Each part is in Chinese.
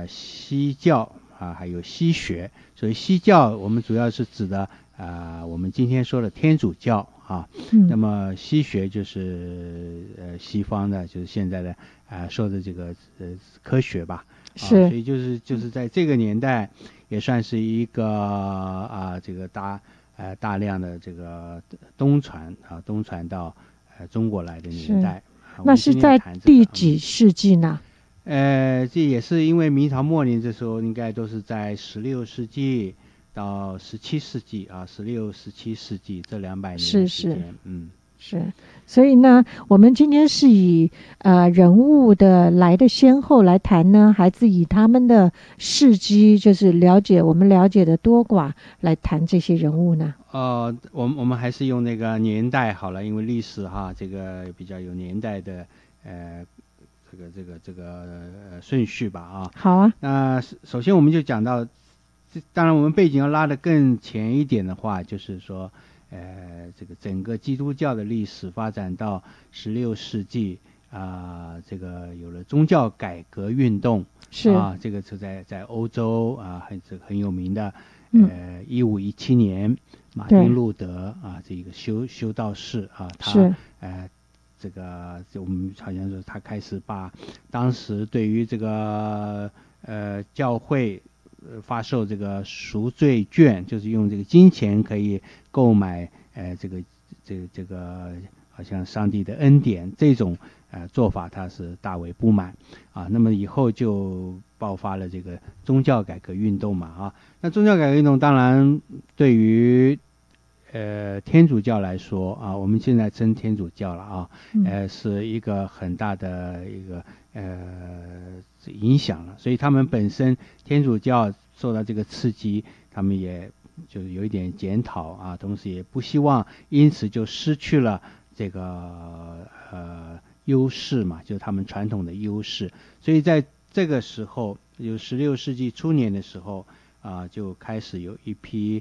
西教还有西学。所以西教我们主要是指的我们今天说的天主教那么西学就是西方的，就是现在的说的这个科学吧。所以就是在这个年代也算是一个这个大量的这个东传到中国来的年代。 那是在第几世纪呢？ 这也是因为明朝末年，这时候应该都是在16世纪到17世纪16、17世纪这200年的时间。 是，所以呢，我们今天是以人物的来的先后来谈呢，还是以他们的事迹，就是我们了解的多寡来谈这些人物呢？ 我们还是用那个年代好了，因为历史这个比较有年代的这个顺序吧好啊。 那首先我们就讲到，当然我们背景要拉得更前一点的话，就是说这个整个基督教的历史发展到16世纪这个有了宗教改革运动。这个是在欧洲很有名的1517年马丁路德这个修道士他这个我们好像说他开始把当时对于这个教会发售这个赎罪券，就是用这个金钱可以购买这个好像上帝的恩典这种做法，他是大为不满那么以后就爆发了这个宗教改革运动嘛那宗教改革运动当然对于天主教来说我们现在称天主教了是一个很大的一个影响了，所以他们本身天主教受到这个刺激，他们也就是有一点检讨同时也不希望因此就失去了这个优势嘛，就是他们传统的优势。所以在这个时候，有16世纪初年的时候就开始有一批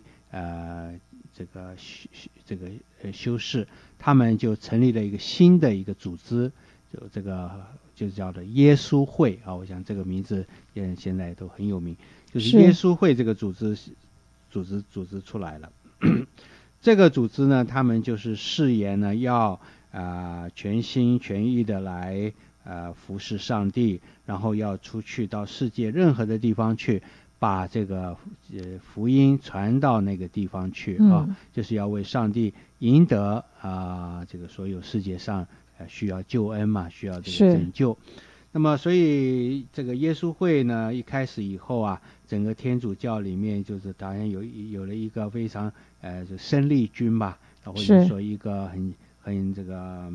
这个修士，他们就成立了一个新的一个组织，就叫做耶稣会我想这个名字现在都很有名，就是耶稣会这个组织出来了。这个组织呢，他们就是誓言呢要全心全意的来服侍上帝，然后要出去到世界任何的地方去，把这个福音传到那个地方去就是要为上帝赢得这个所有世界上需要救恩嘛，需要这个拯救。那么所以这个耶稣会呢，一开始以后整个天主教里面就是当然有了一个非常就生力军吧，或者说一个很这个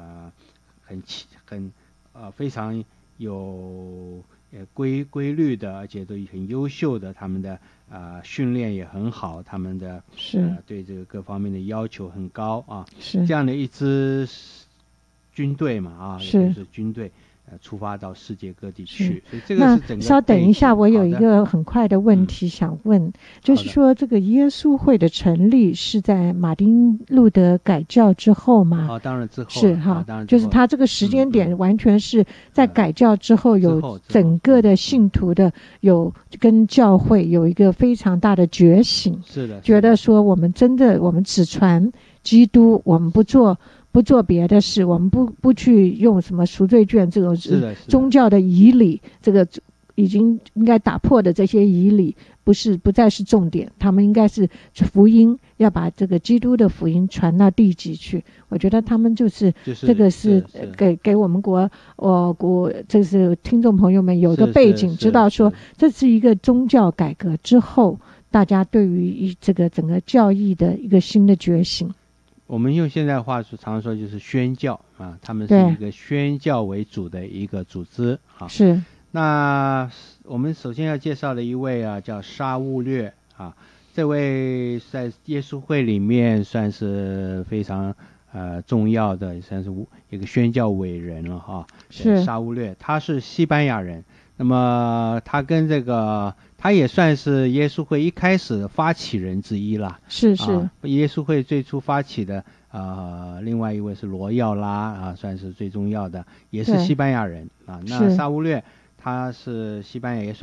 非常有规律的，而且都很优秀的，他们的训练也很好，他们的对这个各方面的要求很高这样的一支军队嘛就是军队出发到世界各地去。所以这个是整个。 稍等一下，我有一个很快的问题想问，就是说这个耶稣会的成立是在马丁路德改教之后吗？ 当然之后是就是他这个时间点完全是在改教之后，有整个的信徒的有跟教会有一个非常大的觉醒， 是的， 觉得说我们只传基督，我们不做别的事，我们不去用什么赎罪券这种宗教的仪礼，这个已经应该打破的这些仪礼不再是重点，他们应该是福音，要把这个基督的福音传到地极去。我觉得他们就是这个是给我们国这是听众朋友们有一个背景，知道说这是一个宗教改革之后大家对于这个整个教义的一个新的觉醒。 我们用现在话常说就是宣教他们是一个宣教为主的一个组织是。 那我们首先要介绍的一位叫沙勿略这位在耶稣会里面算是非常重要的，算是一个宣教伟人了是沙勿略，他是西班牙人。那么他跟他也算是耶稣会一开始发起人之一啦。 是耶稣会最初发起的另外一位是罗耀拉算是最重要的，也是西班牙人那沙勿略他是西班牙也算